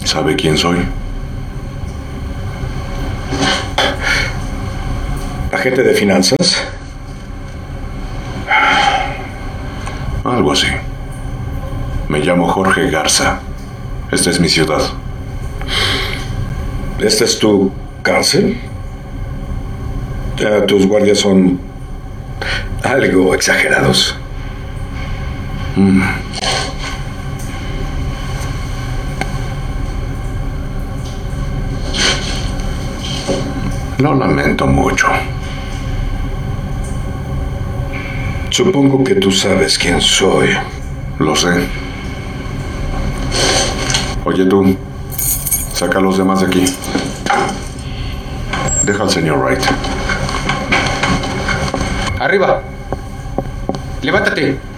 ¿Sabe quién soy? ¿Agente de finanzas? Algo así. Me llamo Jorge Garza. Esta es mi ciudad. ¿Esta es tu cárcel? Tus guardias son algo exagerados. Lo lamento mucho. Supongo que tú sabes quién soy. Lo sé. Oye tú, saca a los demás de aquí. Deja al señor Wright. Arriba. Levántate.